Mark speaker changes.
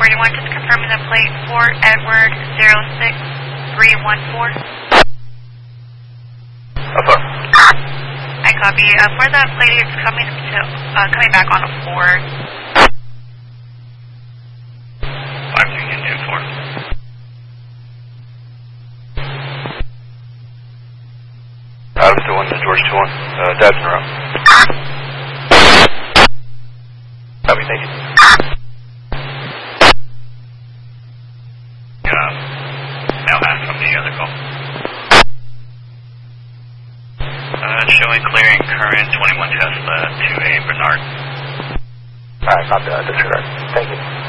Speaker 1: 41, just confirming the plate for Edward 06314.
Speaker 2: Affirm.
Speaker 1: I copy. For that plate, it's coming back on a 4.
Speaker 2: 5 Union 4. Adams 2-1, George 2-1. Dad's in a row. Copy, thank you. Now ask from the other call. Showing clearing current 21 Tesla 2A Bernard. Alright, copy that. Disregard. Thank you.